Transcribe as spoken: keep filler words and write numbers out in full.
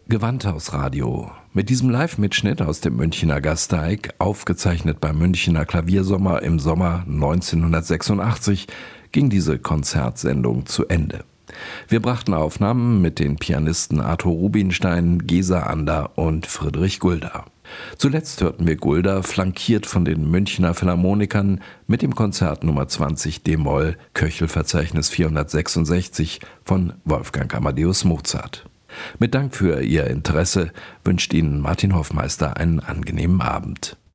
Gewandhausradio. Mit diesem Live-Mitschnitt aus dem Münchener Gasteig, aufgezeichnet beim Münchener Klaviersommer im Sommer neunzehnhundertsechsundachtzig, ging diese Konzertsendung zu Ende. Wir brachten Aufnahmen mit den Pianisten Arthur Rubinstein, Gesa Ander und Friedrich Gulda. Zuletzt hörten wir Gulda, flankiert von den Münchner Philharmonikern, mit dem Konzert Nummer zwanzig d-Moll, Köchelverzeichnis vierhundertsechsundsechzig von Wolfgang Amadeus Mozart. Mit Dank für Ihr Interesse wünscht Ihnen Martin Hoffmeister einen angenehmen Abend.